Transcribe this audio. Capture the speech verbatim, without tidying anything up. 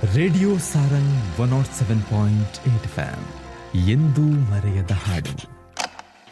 Radio Sarang one not seven point eight fam ಎಂದೂ ಮರೆಯದ ಹಾಡು.